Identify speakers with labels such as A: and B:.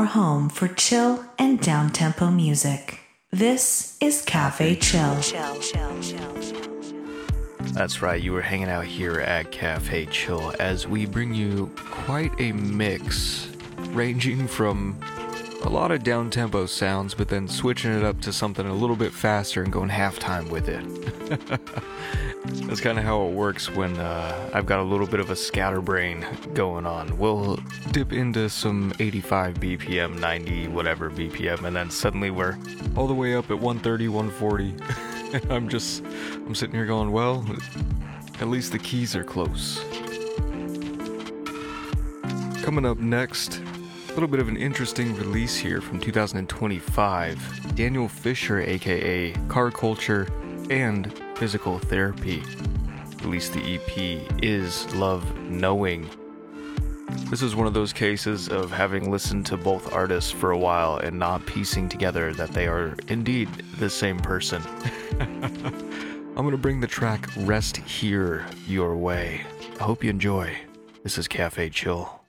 A: home for chill and down-tempo music. This is Cafe Chill.
B: That's right, you were hanging out here at Cafe Chill as we bring you quite a mix, ranging from a lot of down-tempo sounds, but then switching it up to something a little bit faster and going halftime with it. That's kind of how it works when I've got a little bit of a scatterbrain going on. We'll dip into some 85 BPM, 90 whatever BPM, and then suddenly we're all the way up at 130, 140. I'm sitting here going, well, at least the keys are close. Coming up next, a little bit of an interesting release here from 2025. Daniel Fisher, aka Car Culture and Physical Therapy, released the EP Is Love Knowing. This is one of those cases of having listened to both artists for a while and not piecing together that they are indeed the same person. I'm going to bring the track Rest Here your way. I hope you enjoy. This is Cafe Chill.